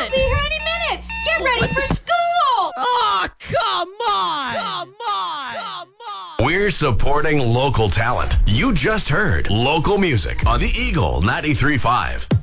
Be here any minute. Get ready for school. Oh, come on! Come on! Come on! We're supporting local talent. You just heard local music on the Eagle 93.5.